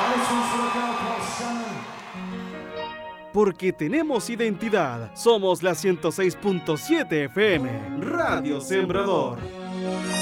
Porque tenemos identidad. Somos la 106.7 FM, Radio Sembrador.